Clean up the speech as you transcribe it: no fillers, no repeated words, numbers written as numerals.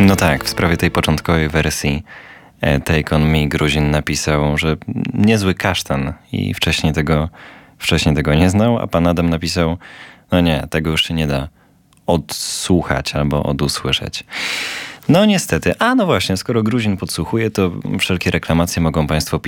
No tak, w sprawie tej początkowej wersji Take On Me Gruzin napisał, że niezły kasztan i wcześniej tego nie znał, a pan Adam napisał, no nie, tego już się nie da odsłuchać albo odusłyszeć. No niestety. A no właśnie, skoro Gruzin podsłuchuje, to wszelkie reklamacje mogą państwo